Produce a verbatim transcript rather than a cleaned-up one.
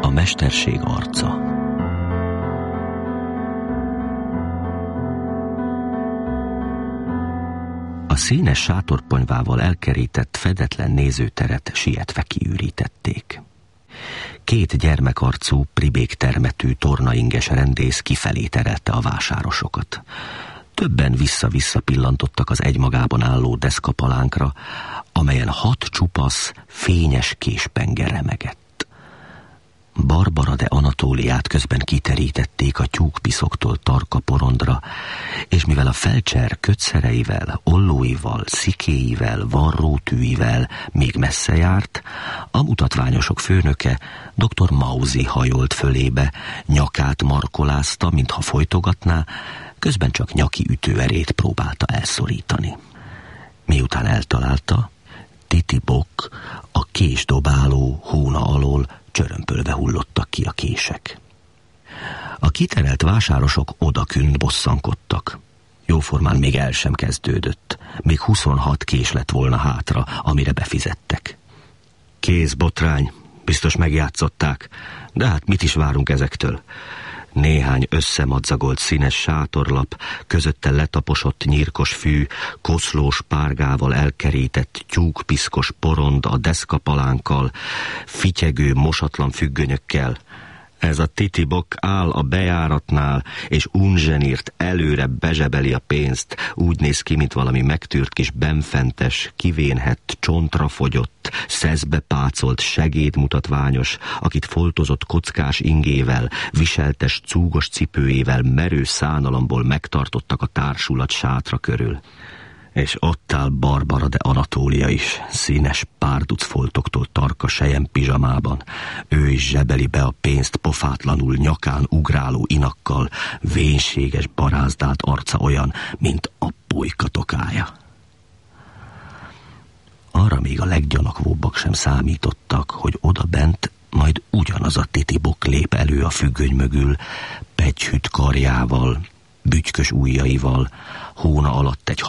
mesterség arca. A színes sátorponyvával elkerített fedetlen nézőteret sietve kiürítették. Két gyermekarcú, pribéktermetű, tornainges rendész kifelé terelte a vásárosokat. Többen vissza-vissza pillantottak az egymagában álló deszkapalánkra, amelyen hat csupasz, fényes késpenge remegett. Barbara de Anatóliát közben kiterítették a tyúkpiszoktól tarka porondra, és mivel a felcser kötszereivel, ollóival, szikéivel, varrótűivel még messze járt, a mutatványosok főnöke, doktor Mauzy hajolt fölébe, nyakát markolázta, mintha folytogatná, közben csak nyaki ütőerét próbálta elszorítani. Miután eltalálta, Titi Bok a késdobáló hóna alól csörömpölve hullottak ki a kések. A kiterelt vásárosok odakünt bosszankodtak. Jóformán még el sem kezdődött, még huszonhat kés lett volna hátra, amire befizettek. Kész botrány, biztos megjátszották, de hát mit is várunk ezektől? Néhány összemadzagolt színes sátorlap, közötte letaposott nyírkos fű, koszlós párgával elkerített tyúkpiszkos porond a deszkapalánkkal, fityegő mosatlan függönyökkel. Ez a titibok áll a bejáratnál, és unzsenírt előre bezsebeli a pénzt. Úgy néz ki, mint valami megtűrt kis benfentes, kivénhett, csontra fogyott, szeszbe pácolt segédmutatványos, akit foltozott kockás ingével, viseltes cúgos cipőjével merő szánalomból megtartottak a társulat sátra körül. És ott áll Barbara de Anatólia is, színes párduc foltoktól tarka sejem pizsamában. Ő is zsebeli be a pénzt pofátlanul, nyakán ugráló inakkal, vénséges barázdált arca olyan, mint a pulyka tokája. Arra még a leggyanakvóbbak sem számítottak, hogy oda bent majd ugyanaz a titibok lép elő a függöny mögül, pegyhűt karjával, bütykös ujjaival, hóna alatt egy